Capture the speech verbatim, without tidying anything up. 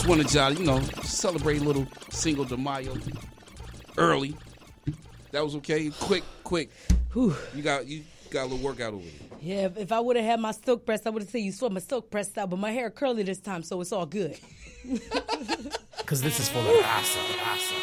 wanted y'all, you know, celebrate a little Cinco de Mayo early. That was okay. Quick, quick. Whew. You got you got a little workout over there. Yeah, if, if I would have had my silk press, I would have said you saw my silk pressed out, but my hair curly this time, so it's all good. Because this is for the rasa, rasa.